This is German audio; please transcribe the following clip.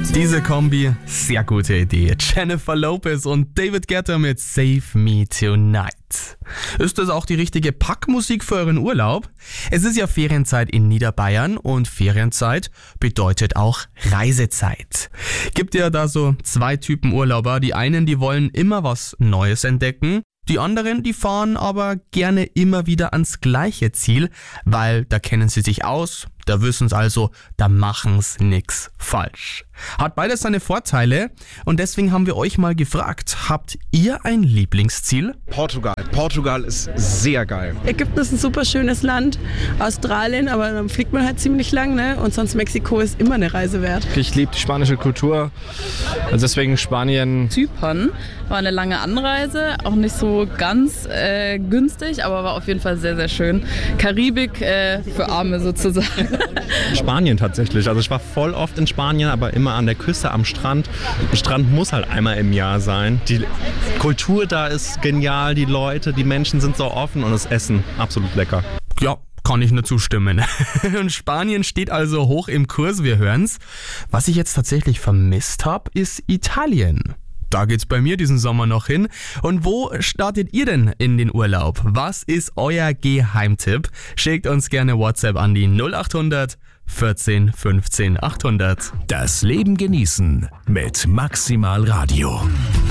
Diese Kombi, sehr gute Idee. Jennifer Lopez und David Guetta mit Save Me Tonight. Ist das auch die richtige Packmusik für euren Urlaub? Es ist ja Ferienzeit in Niederbayern und Ferienzeit bedeutet auch Reisezeit. Gibt ja da so zwei Typen Urlauber. Die einen, die wollen immer was Neues entdecken. Die anderen, die fahren aber gerne immer wieder ans gleiche Ziel, weil da kennen sie sich aus, da wissen sie also, da machen sie nix falsch. Hat beides seine Vorteile und deswegen haben wir euch mal gefragt, habt ihr ein Lieblingsziel? Portugal. Portugal ist sehr geil. Ägypten ist ein super schönes Land, Australien, aber dann fliegt man halt ziemlich lang, ne? Und sonst Mexiko ist immer eine Reise wert. Ich liebe die spanische Kultur, also deswegen Spanien. Zypern war eine lange Anreise, auch nicht so ganz günstig, aber war auf jeden Fall sehr, sehr schön. Karibik für Arme sozusagen. Spanien tatsächlich, also ich war voll oft in Spanien, aber immer an der Küste, am Strand. Der Strand muss halt einmal im Jahr sein. Die Kultur da ist genial, die Leute, die Menschen sind so offen und das Essen absolut lecker. Ja, kann ich nur zustimmen. Und Spanien steht also hoch im Kurs, wir hören's. Was ich jetzt tatsächlich vermisst habe, ist Italien. Da geht's bei mir diesen Sommer noch hin. Und wo startet ihr denn in den Urlaub? Was ist euer Geheimtipp? Schickt uns gerne WhatsApp an die 0800 14 15 800. Das Leben genießen mit Maximal Radio.